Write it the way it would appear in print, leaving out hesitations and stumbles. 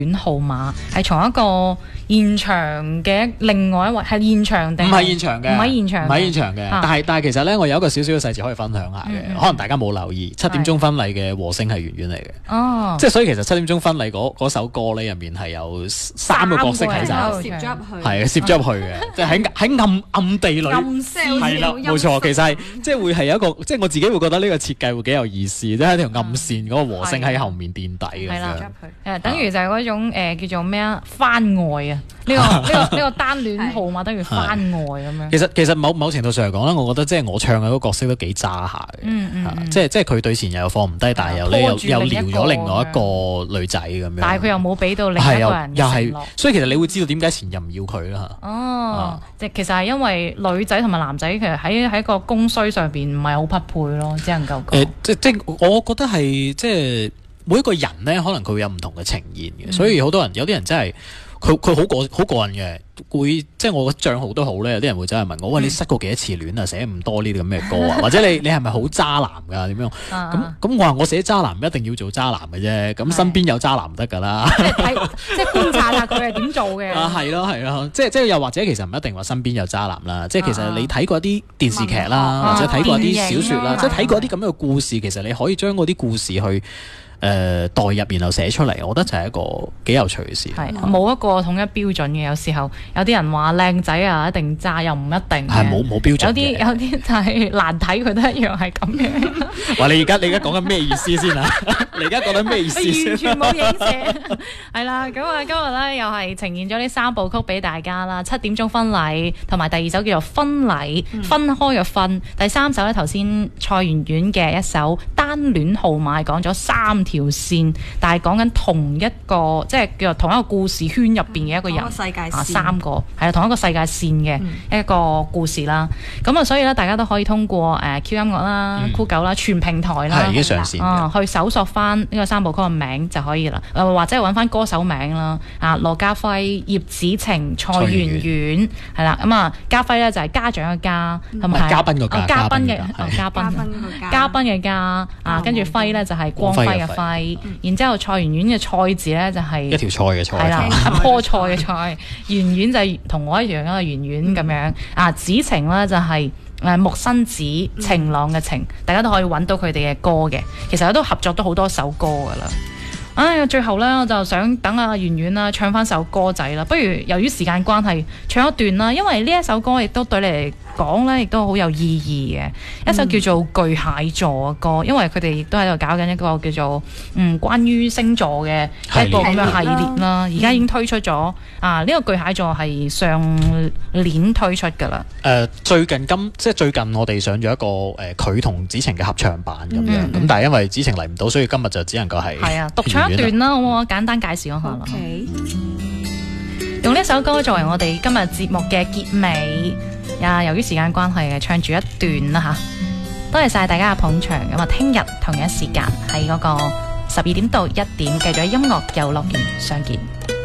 戀號碼係從一個現場嘅另外一位係現場定唔係現場嘅， 唔係現場， 唔係現場嘅。但係其實咧，我有一個少少嘅細節可以分享下嘅，可能大家冇留意7點鐘婚禮嘅和聲係圓圓嚟嘅。 哦， 即係所以其實7點鐘婚禮嗰首歌咧入面係有3個角色喺晒， 攝咗入去， 係攝咗入去嘅，即係喺暗地裏，係啦，冇錯，其實係即係會係有一個，即係我自己會覺得呢個設計會幾有意思，即係一條暗線嗰個和聲喺後面墊底咁樣。 等於就係嗰種叫做咩啊，番外啊，呢個單戀號碼等於番外咁樣。 其實某程度上嚟講咧，我覺得即係我唱嘅嗰個角色都幾渣下嘅，即係佢對前又放唔低，但係又撩咗另外一個女仔咁樣。但係佢又冇俾到另一個人又係，所以其實你會知道點解前任唔要佢啦。 哦，即係其實係因為女仔同埋男仔其實喺個供需上邊唔係好匹配咯，只能夠講。 即我覺得係即係每一個人咧，可能佢會有唔同嘅呈現嘅，所以有啲人真係佢好過癮嘅，會即係我個帳號都好咧，有啲人會走嚟問我，喂，你失過幾多次戀啊？寫咁多呢啲咁嘅歌啊？或者你係咪好渣男㗎？點樣？咁我話我寫渣男唔一定要做渣男嘅啫，咁身邊有渣男得㗎啦。 即係觀察下佢係點做嘅。 係咯，即係又或者其實唔一定話身邊有渣男啦，即係其實你睇過一啲電視劇啦，或者睇過一啲小説啦，即係睇過一啲咁樣嘅故事，其實你可以將嗰啲故事去代入然後寫出嚟，我覺得就係一個幾有趣嘅事。 係冇一個統一標準嘅，有時候有啲人話靚仔啊一定渣，又唔一定。 係冇標準嘅。 有啲就係難睇，佢都一樣係咁嘅。 哇！你而家講緊咩意思先啊？你而家講緊咩意思先？ 完全冇影射。係啦，咁啊今日咧又係呈現咗呢3部曲俾大家啦。7點鐘婚禮，同埋第2首叫做婚禮，分開嘅分。第3首咧頭先蔡圓圓嘅一首單戀號碼，講咗3條線，但係講緊同一個即係叫做同一個故事圈入邊嘅一個人， 世界線 3個係啊同一個世界線嘅一個故事啦。咁啊，所以咧大家都可以通過Q 音樂啦、酷狗啦、全平台啦， 已經上線去搜索翻呢個3部曲嘅名就可以啦。或者係揾翻歌手名啦，羅家輝、葉子晴、蔡圓圓係啦。咁啊，家輝咧就係家長嘅家，同埋嘉賓個嘉， 嘉賓嘅嘉跟住輝咧就係光輝嘅輝。然之後蔡圓圓嘅蔡字咧就係一條菜嘅菜， 係啦，一棵菜嘅菜。圓圓就係同我一樣一個圓圓咁樣。子晴咧就係木生子晴朗嘅晴，大家都可以揾到佢哋嘅歌嘅。其實都合作咗好多首歌噶啦。最後咧我就想等阿圓圓啦唱翻首歌仔啦。不如由於時間關係，唱一段啦，因為呢一首歌亦都對你嚟講咧，亦都好有意義嘅一首叫做巨蟹座嘅歌，因為佢哋亦都喺度搞緊一個叫做關於星座嘅一個咁樣系列啦。而家已經推出咗呢個巨蟹座係上年推出噶啦。 最近我哋上咗一個佢同子晴嘅合唱版咁樣，咁但係因為子晴嚟唔到，所以今日就只能夠係獨唱一段啦，好唔好？簡單介紹一下啦。用呢首歌作為我哋今日節目嘅結尾。由於時間關係嘅，唱住一段啦吓，多謝晒大家嘅捧場。咁啊，聽日同一時間喺嗰個12點到1點，繼續喺音樂遊樂園相見。